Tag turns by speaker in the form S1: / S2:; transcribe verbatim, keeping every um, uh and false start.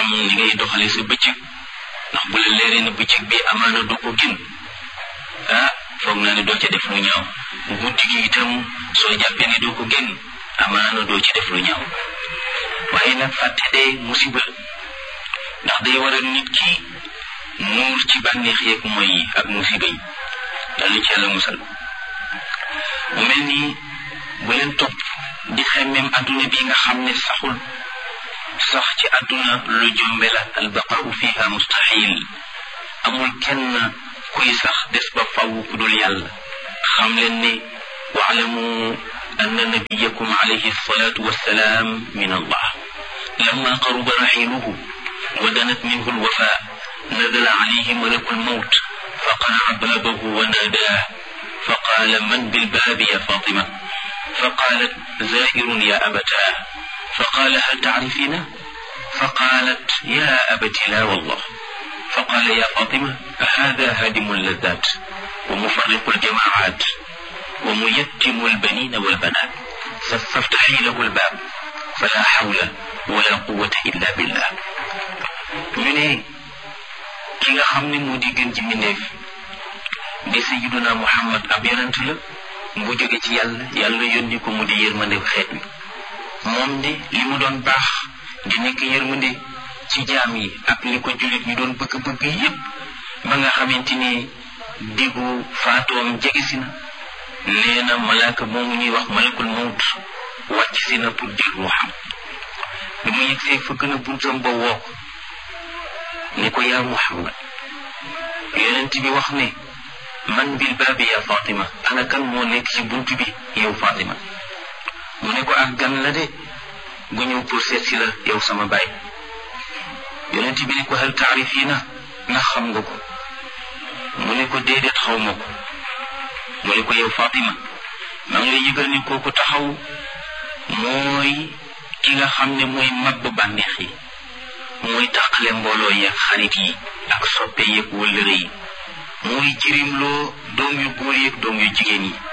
S1: xam ni ngay doxale sa bëccëg ndax bu la leeree na bëccëg bi amaana doo ko génn ah foog naa ne doo ca def lu ñaaw guddi gi itam soo jàppee ne doo ko génn amaana doo ci def lu ñaaw waaye nag fàtte dee musiba ndax day waral nit ki nuur ci bànneex yeeg mooy yi ak musiba yi dañu ci yàlla musal mu mel nii bu leen topp di xemmem adduna bi nga xam ne saxul sax ci adduna lu jombe la albaqau fiha mustahil amul kenn kuy sax des ba faw ku dul yàlla xam leen ne waalamu anna nabiyakum alayhi salatu wassalaam min allah lamma qaruba raxiluhu wa danat minhu alwafa nazala alayhi malaku almawt faqara'a babahu wa naadaah فقال من بالباب يا فاطمة فقالت زائر يا أبتاه فقال هل تعرفينه فقالت يا أبت لا والله فقال يا فاطمة هذا هادم اللذات ومفرق الجماعات وميتم البنين والبنات فافتحي له الباب فلا حول ولا قوة إلا بالله من كي خمني مودي گنج منيف di sayyiduna Muhammad ab yonent la bu jóge ci yàlla yàlla yónni ko mu di yërmande xeet wi moom de li mu doon baax di nekk yërmande ci jaam yi ak li ko jullit ñu doon bëgg-bëgg yépp ba nga xamante ni diggu faatoom jege si na nee na malaaka moomu ñuy wax malakul mawt wàcc si na pour jël ruuxam bi mu yegsee fëgg na buntam ba woo ko ni ko yaa Muhammad yonent bi wax ne man bil baabi ya Fatima ana kan moo nekk ci buntu bi yow Fatima mu ne ko ak gan la de gu ñëw pour seet si la yow sama baay yonent bi ne ko hal taarifina ndax xam nga ko mu ne ko déedéet xaw ma ko mu ne ko yow Fatima maa ngi lay yëgal ni kooku taxaw mooy ki nga xam ne mooy mab bànneex yi mooy tàqale mbooloo yeeg xarit yi ak soppe yeeg wëllëre yi mooy jirimloo doom yu góor yeeg doom yu jigéen yi